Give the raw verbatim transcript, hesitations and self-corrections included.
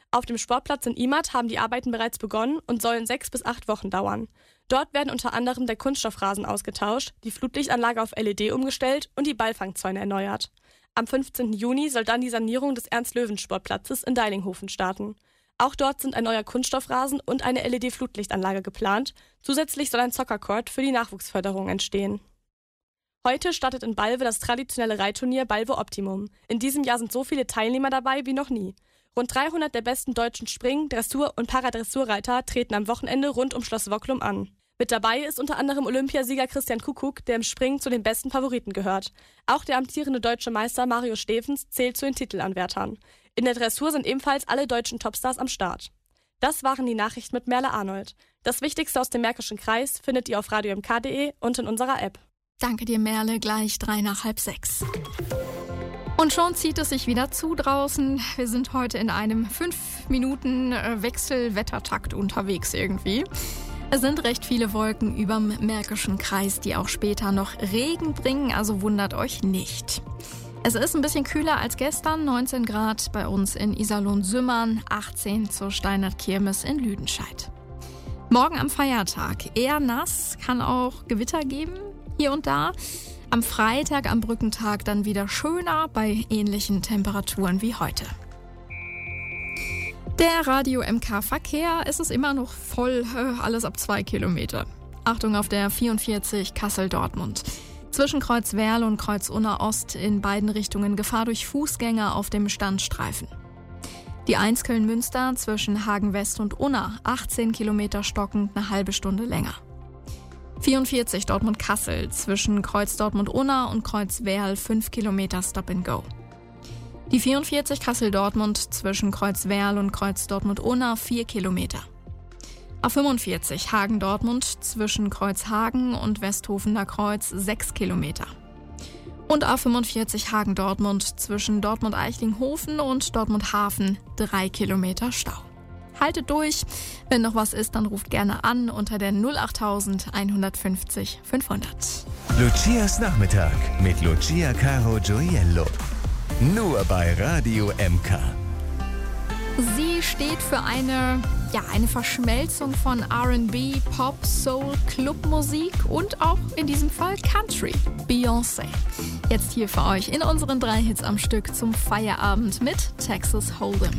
Auf dem Sportplatz in Imad haben die Arbeiten bereits begonnen und sollen sechs bis acht Wochen dauern. Dort werden unter anderem der Kunststoffrasen ausgetauscht, die Flutlichtanlage auf L E D umgestellt und die Ballfangzäune erneuert. Am fünfzehnten Juni soll dann die Sanierung des Ernst-Löwen-Sportplatzes in Deilinghofen starten. Auch dort sind ein neuer Kunststoffrasen und eine L E D-Flutlichtanlage geplant. Zusätzlich soll ein Soccer-Court für die Nachwuchsförderung entstehen. Heute startet in Balve das traditionelle Reitturnier Balve Optimum. In diesem Jahr sind so viele Teilnehmer dabei wie noch nie. Rund dreihundert der besten deutschen Spring-, Dressur- und Paradressurreiter treten am Wochenende rund um Schloss Wocklum an. Mit dabei ist unter anderem Olympiasieger Christian Kuckuck, der im Springen zu den besten Favoriten gehört. Auch der amtierende deutsche Meister Mario Steffens zählt zu den Titelanwärtern. In der Dressur sind ebenfalls alle deutschen Topstars am Start. Das waren die Nachrichten mit Merle Arnold. Das Wichtigste aus dem Märkischen Kreis findet ihr auf radio m k punkt d e und in unserer App. Danke dir, Merle. Gleich drei nach halb sechs. Und schon zieht es sich wieder zu draußen. Wir sind heute in einem fünf Minuten Wechselwettertakt unterwegs irgendwie. Es sind recht viele Wolken überm Märkischen Kreis, die auch später noch Regen bringen, also wundert euch nicht. Es ist ein bisschen kühler als gestern, neunzehn Grad bei uns in Iserlohn-Sümmern, achtzehn zur Steinert-Kirmes in Lüdenscheid. Morgen am Feiertag eher nass, kann auch Gewitter geben, hier und da. Am Freitag, am Brückentag dann wieder schöner bei ähnlichen Temperaturen wie heute. Der Radio M K-Verkehr, ist es immer noch voll, alles ab zwei Kilometer. Achtung auf der vierundvierzig Kassel-Dortmund. Zwischen Kreuz Werl und Kreuz Unna Ost in beiden Richtungen Gefahr durch Fußgänger auf dem Standstreifen. Die eins Köln-Münster zwischen Hagen West und Unna, achtzehn Kilometer stockend, eine halbe Stunde länger. vierundvierzig Dortmund-Kassel zwischen Kreuz Dortmund-Unna und Kreuz Werl, fünf Kilometer Stop and Go. Die vierundvierzig Kassel-Dortmund zwischen Kreuz Werl und Kreuz Dortmund-Unna, vier Kilometer. A fünfundvierzig Hagen-Dortmund zwischen Kreuz Hagen und Westhofener Kreuz, sechs Kilometer. Und A fünfundvierzig Hagen-Dortmund zwischen Dortmund-Eichlinghofen und Dortmund-Hafen, drei Kilometer Stau. Haltet durch. Wenn noch was ist, dann ruft gerne an unter der null acht eins fünf null fünfhundert. Lucias Nachmittag mit Lucia Caro Gioiello. Nur bei Radio M K. Sie steht für eine, ja, eine Verschmelzung von R and B, Pop, Soul, Clubmusik und auch in diesem Fall Country. Beyoncé. Jetzt hier für euch in unseren drei Hits am Stück zum Feierabend mit Texas Hold'em.